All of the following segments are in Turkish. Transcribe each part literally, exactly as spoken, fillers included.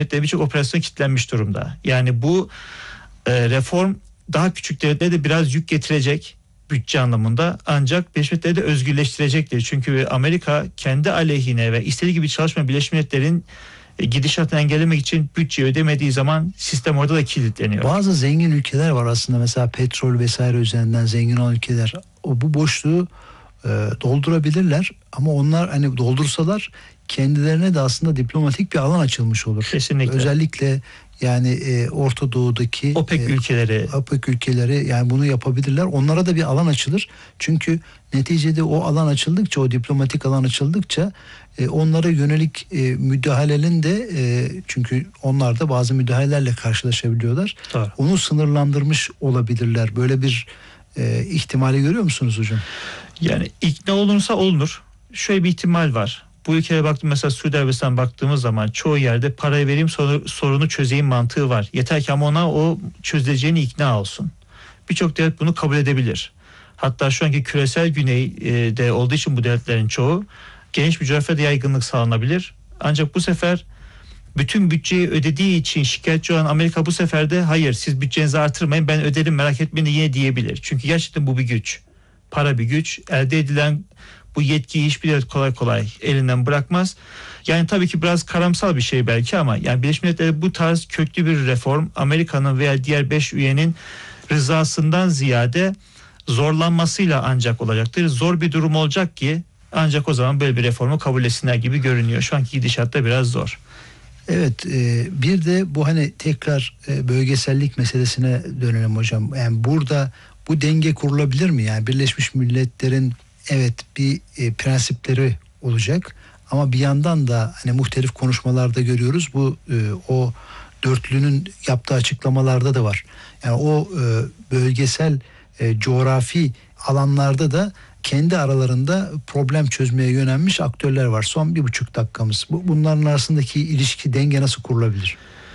birçok operasyon kilitlenmiş durumda. Yani bu e, reform daha küçük devletlere de biraz yük getirecek bütçe anlamında, ancak Birleşmiş Milletleri de özgürleştirecektir. Çünkü Amerika kendi aleyhine ve istediği gibi çalışmayan Birleşmiş Milletler'in gidişatını engellemek için bütçe ödemediği zaman sistem orada da kilitleniyor. Bazı zengin ülkeler var aslında, mesela petrol vesaire üzerinden zengin olan ülkeler. O bu boşluğu e, doldurabilirler ama onlar hani doldursalar kendilerine de aslında diplomatik bir alan açılmış olur. Kesinlikle. Özellikle yani e, Orta Doğu'daki OPEC e, ülkeleri OPEC ülkeleri yani bunu yapabilirler. Onlara da bir alan açılır. Çünkü neticede o alan açıldıkça, o diplomatik alan açıldıkça e, onlara yönelik e, müdahalenin de e, çünkü onlar da bazı müdahalelerle karşılaşabiliyorlar. Doğru. Onu sınırlandırmış olabilirler. Böyle bir e, ihtimali görüyor musunuz hocam? Yani ikna olunursa olunur. Şöyle bir ihtimal var. Bu ülkeye baktım, mesela Suudi Arabistan'a baktığımız zaman çoğu yerde parayı vereyim sorunu çözeyim mantığı var. Yeter ki ama ona o çözüleceğini ikna olsun. Birçok devlet bunu kabul edebilir. Hatta şu anki küresel güneyde olduğu için bu devletlerin çoğu geniş bir coğrafyada yaygınlık sağlanabilir. Ancak bu sefer bütün bütçeyi ödediği için şikayetçi olan Amerika bu sefer de hayır siz bütçenizi artırmayın ben öderim merak etmeyin yine diyebilir. Çünkü gerçekten bu bir güç. Para bir güç. Elde edilen bu yetkiyi hiçbir devlet kolay kolay elinden bırakmaz. Yani tabii ki biraz karamsal bir şey belki ama yani Birleşmiş Milletler bu tarz köklü bir reform Amerika'nın veya diğer beş üyenin rızasından ziyade zorlanmasıyla ancak olacaktır. Zor bir durum olacak ki ancak o zaman böyle bir reformu kabul etsinler gibi görünüyor. Şu anki gidişatta biraz zor. Evet, e, bir de bu hani tekrar e, bölgesellik meselesine dönelim hocam. Yani burada bu denge kurulabilir mi? Yani Birleşmiş Milletler'in evet bir e, prensipleri olacak ama bir yandan da hani muhtelif konuşmalarda görüyoruz bu e, o dörtlünün yaptığı açıklamalarda da var. Yani o e, bölgesel e, coğrafi alanlarda da kendi aralarında problem çözmeye yönelmiş aktörler var. Son bir buçuk dakikamız. Bu, bunların arasındaki ilişki, denge nasıl kurulabilir?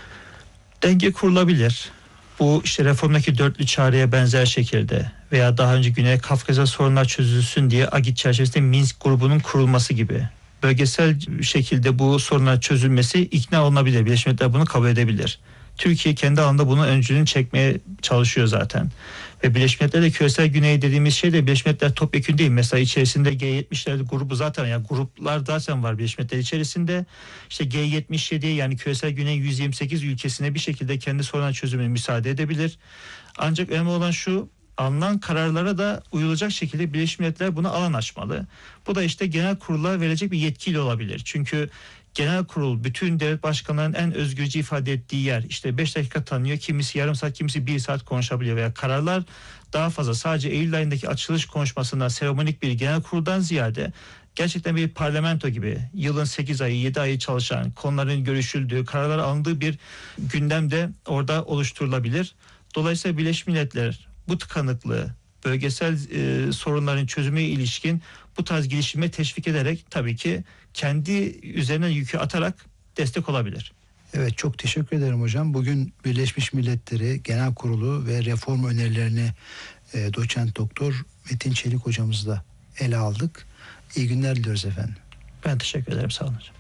Denge kurulabilir. Bu işte reformdaki dörtlü çağrıya benzer şekilde veya daha önce Güney Kafkasya sorunlar çözülsün diye Agit çerçevesinde Minsk grubunun kurulması gibi bölgesel şekilde bu sorunlar çözülmesi ikna olunabilir. Birleşmiş Milletler bunu kabul edebilir. Türkiye kendi alanında bunun öncülüğünü çekmeye çalışıyor zaten. Ve Birleşmiş Milletler'de küresel güney dediğimiz şey de Birleşmiş Milletler topyekün değil. Mesela içerisinde G yetmişler grubu zaten yani gruplar zaten var Birleşmiş Milletler içerisinde. İşte G yetmiş yedi yani küresel güney yüz yirmi sekiz ülkesine bir şekilde kendi sorunlar çözümüne müsaade edebilir. Ancak önemli olan şu, alınan kararlara da uyulacak şekilde Birleşmiş Milletler buna alan açmalı. Bu da işte genel kurula verilecek bir yetkiyle olabilir. Çünkü genel kurul bütün devlet başkanlarının en özgürce ifade ettiği yer. İşte beş dakika tanıyor, kimisi yarım saat, kimisi bir saat konuşabiliyor veya kararlar daha fazla sadece Eylül ayındaki açılış konuşmasında seremonik bir genel kuruldan ziyade gerçekten bir parlamento gibi yılın sekiz ayı yedi ayı çalışan konuların görüşüldüğü, kararlar alındığı bir gündem de orada oluşturulabilir. Dolayısıyla Birleşmiş Milletler bu tıkanıklığı, bölgesel e, sorunların çözümüne ilişkin bu tarz girişime teşvik ederek tabii ki kendi üzerine yükü atarak destek olabilir. Evet, çok teşekkür ederim hocam. Bugün Birleşmiş Milletleri Genel Kurulu ve reform önerilerini e, doçent doktor Metin Çelik hocamızla ele aldık. İyi günler diliyoruz efendim. Ben teşekkür ederim. Sağ olun hocam.